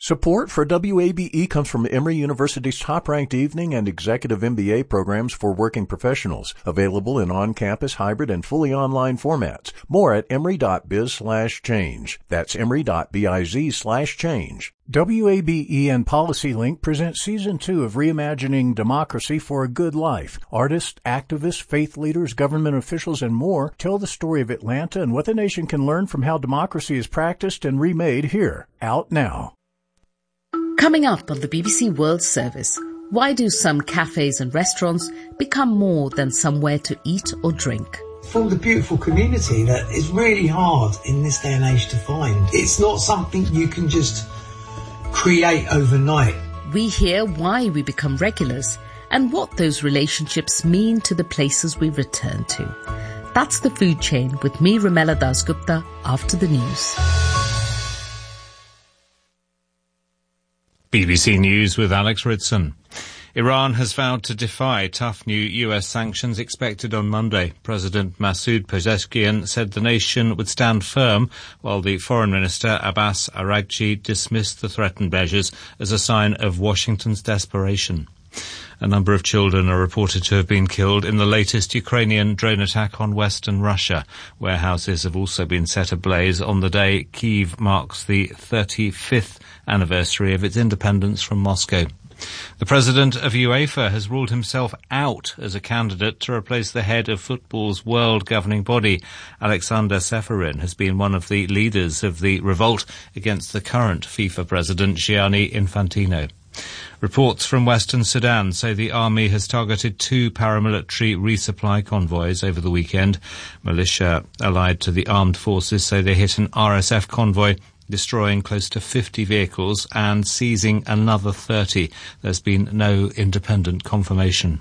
Support for WABE comes from Emory University's top-ranked evening and executive MBA programs for working professionals, available in on-campus, hybrid, and fully online formats. More at emory.biz/change. That's emory.biz/change. WABE and PolicyLink present Season 2 of Reimagining Democracy for a Good Life. Artists, activists, faith leaders, government officials, and more tell the story of Atlanta and what the nation can learn from how democracy is practiced and remade here. Out now. Coming up on the BBC World Service, why do some cafes and restaurants become more than somewhere to eat or drink? Formed a beautiful community that is really hard in this day and age to find. It's not something you can just create overnight. We hear why we become regulars and what those relationships mean to the places we return to. That's The Food Chain with me, Rumela Dasgupta, after the news. BBC News with Alex Ritson. Iran has vowed to defy tough new US sanctions expected on Monday. President Masoud Pezeshkian said the nation would stand firm, while the Foreign Minister Abbas Araghchi dismissed the threatened measures as a sign of Washington's desperation. A number of children are reported to have been killed in the latest Ukrainian drone attack on western Russia. Warehouses have also been set ablaze on the day Kyiv marks the 35th anniversary of its independence from Moscow. The president of UEFA has ruled himself out as a candidate to replace the head of football's world governing body. Alexander Seferin has been one of the leaders of the revolt against the current FIFA president, Gianni Infantino. Reports from Western Sudan say the army has targeted 2 paramilitary resupply convoys over the weekend. Militia allied to the armed forces say they hit an RSF convoy, destroying close to 50 vehicles and seizing another 30. There's been no independent confirmation.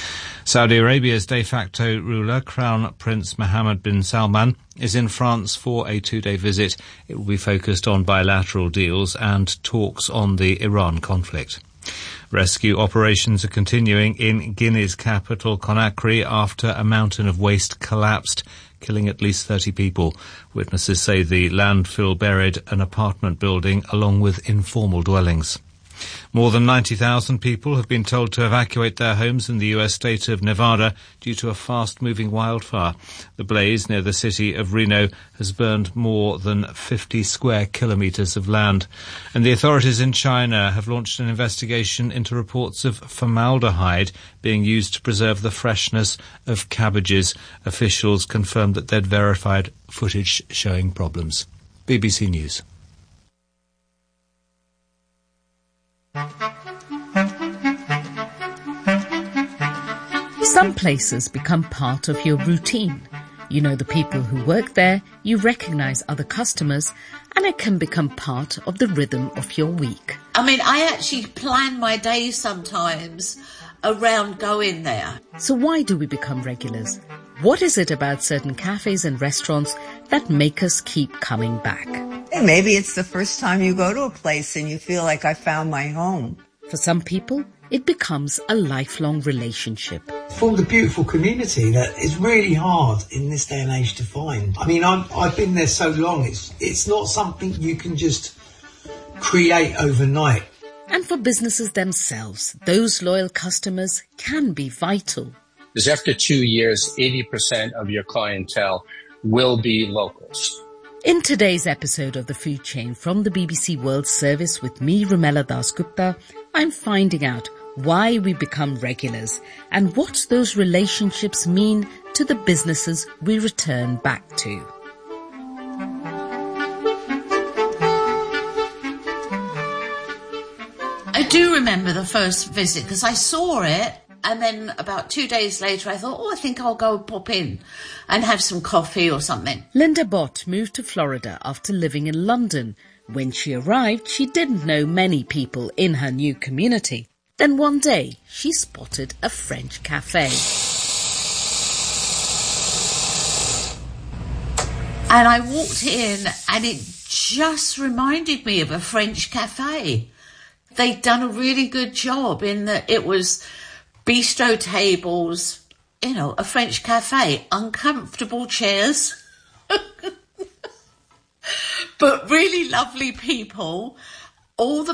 Saudi Arabia's de facto ruler, Crown Prince Mohammed bin Salman, is in France for a 2-day visit. It will be focused on bilateral deals and talks on the Iran conflict. Rescue operations are continuing in Guinea's capital, Conakry, after a mountain of waste collapsed, killing at least 30 people. Witnesses say the landfill buried an apartment building along with informal dwellings. More than 90,000 people have been told to evacuate their homes in the U.S. state of Nevada due to a fast-moving wildfire. The blaze near the city of Reno has burned more than 50 square kilometers of land. And the authorities in China have launched an investigation into reports of formaldehyde being used to preserve the freshness of cabbages. Officials confirmed that they'd verified footage showing problems. BBC News. Some places become part of your routine. You know the people who work there, you recognize other customers, and it can become part of the rhythm of your week. I mean, I actually plan my days sometimes around going there. So why do we become regulars? What is it about certain cafes and restaurants that make us keep coming back? And maybe it's the first time you go to a place and you feel like I found my home. For some people, it becomes a lifelong relationship. Formed a beautiful community that is really hard in this day and age to find. I mean, I've been there so long, it's not something you can just create overnight. And for businesses themselves, those loyal customers can be vital. Because after 2 years, 80% of your clientele will be locals. In today's episode of The Food Chain from the BBC World Service with me, Rumela Dasgupta, I'm finding out why we become regulars and what those relationships mean to the businesses we return back to. I do remember the first visit because I saw it, and then about 2 days later I thought, I think I'll go pop in and have some coffee or something. Linda Bott moved to Florida after living in London. When she arrived, she didn't know many people in her new community. Then one day, she spotted a French cafe. And I walked in, and it just reminded me of a French cafe. They'd done a really good job in that it was bistro tables, a French cafe, uncomfortable chairs, but really lovely people. All the